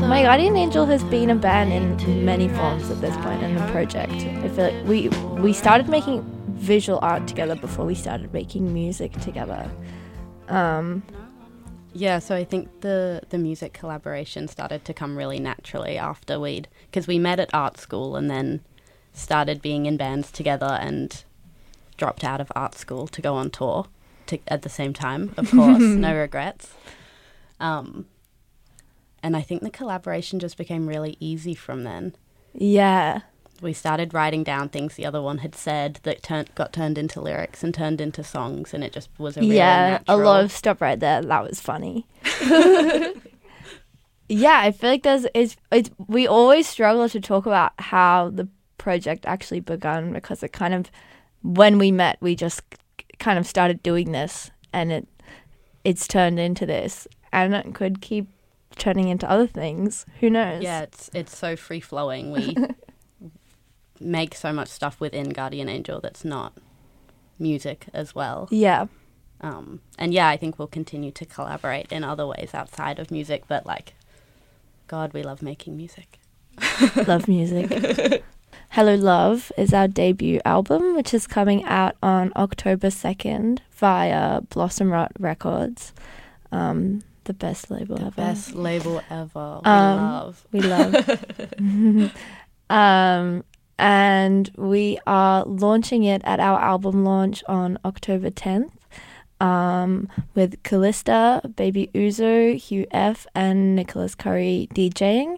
My Guardian Angel has been a band in many forms at this point in the project. I feel like we started making visual art together before we started making music together. Yeah, so I think the music collaboration started to come really naturally after because we met at art school and then started being in bands together and dropped out of art school to go on tour at the same time, of course, no regrets. And I think the collaboration just became really easy from then. Yeah. We started writing down things the other one had said that got turned into lyrics and turned into songs, and it just was a really natural... a lot of stuff right there. That was funny. Yeah, I feel like we always struggle to talk about how the project actually begun, because it kind of, when we met, we just kind of started doing this, and it's turned into this, and it could keep turning into other things. Who knows? Yeah, it's so free flowing. We make so much stuff within Guardian Angel that's not music as well. Yeah. And yeah, I think we'll continue to collaborate in other ways outside of music, but God, we love making music. Love music. Hello Love is our debut album, which is coming out on October 2nd via Blossom Rot Records. The best label ever. Best label ever. We love. And we are launching it at our album launch on October 10th with Callista, Baby Uzo, Hugh F, and Nicholas Curry DJing.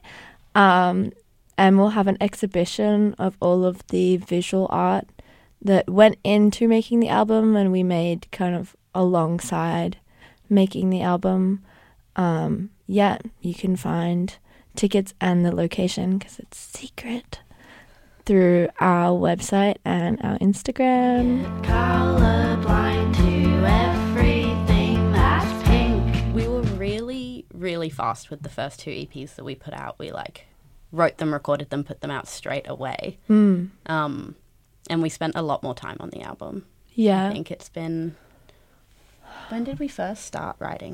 And we'll have an exhibition of all of the visual art that went into making the album and we made kind of alongside making the album. Yeah, you can find tickets and the location, because it's secret, through our website and our Instagram. Colorblind to everything that's pink. We were really, really fast with the first 2 EPs that we put out. We wrote them, recorded them, put them out straight away. And we spent a lot more time on the album. Yeah. I think it's been... When did we first start writing?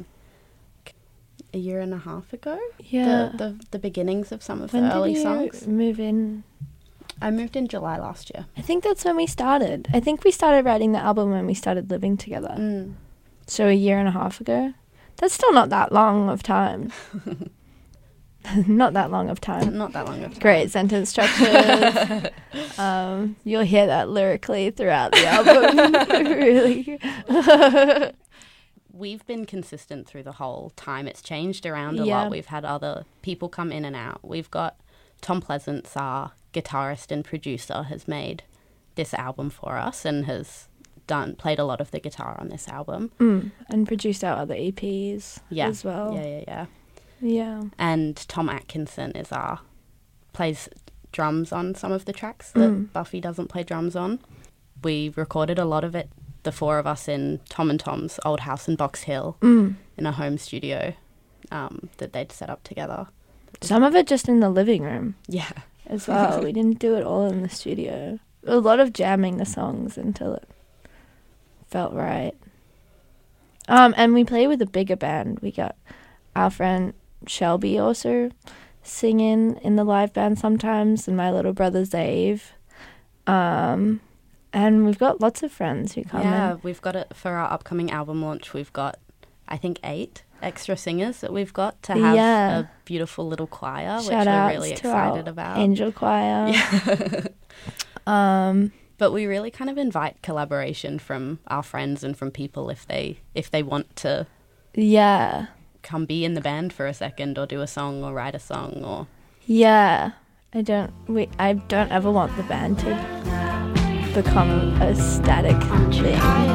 A year and a half ago? Yeah. The beginnings of some of When the early did you songs. move in? I moved in July last year. I think that's when we started. I think we started writing the album when we started living together. So a year and a half ago. That's still not that long of time. Not that long of time. Not that long of time. Great sentence structures. You'll hear that lyrically throughout the album. Really. We've been consistent through the whole time. It's changed around a lot. We've had other people come in and out. We've got Tom Pleasance, our guitarist and producer, has made this album for us and has played a lot of the guitar on this album. And produced our other EPs as well. Yeah. And Tom Atkinson plays drums on some of the tracks that Buffy doesn't play drums on. We recorded a lot of it, the 4 of us, in Tom and Tom's old house in Box Hill in a home studio that they'd set up together. Some of it just in the living room. Yeah. As well. We didn't do it all in the studio. A lot of jamming the songs until it felt right. And we play with a bigger band. We got our friend Shelby also singing in the live band sometimes, and my little brother Zave. And we've got lots of friends who come in. Yeah, we've got it for our upcoming album launch. We've got, I think, 8 extra singers that we've got to have a beautiful little choir, which we're really excited about. Angel Choir. Yeah. But we really kind of invite collaboration from our friends and from people if they want to come be in the band for a second or do a song or write a song or... Yeah. I don't ever want the band to become a static thing.